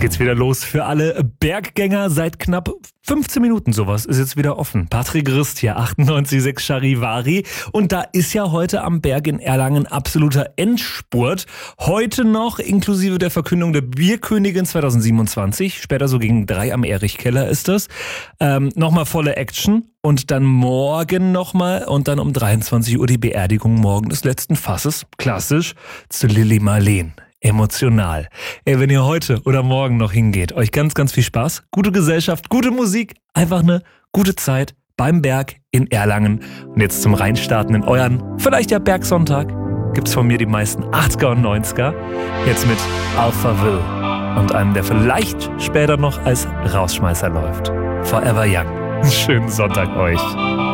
geht's wieder los für alle Berggänger. Seit knapp 15 Minuten sowas ist jetzt wieder offen. Patrick Rist hier, 98,6 Charivari. Und da ist ja heute am Berg in Erlangen absoluter Endspurt. Heute noch inklusive der Verkündung der Bierkönigin 2027. Später so gegen 3 am Erichkeller ist das. Nochmal volle Action. Und dann morgen nochmal und dann um 23 Uhr die Beerdigung morgen des letzten Fasses. Klassisch zu Lilly Marleen. Emotional. Wenn ihr heute oder morgen noch hingeht, euch ganz, ganz viel Spaß, gute Gesellschaft, gute Musik, einfach eine gute Zeit beim Berg in Erlangen. Und jetzt zum Reinstarten in euren, vielleicht ja Bergsonntag, gibt's von mir die meisten 80er und 90er. Jetzt mit Alphaville und einem, der vielleicht später noch als Rausschmeißer läuft. Forever Young. Schönen Sonntag euch.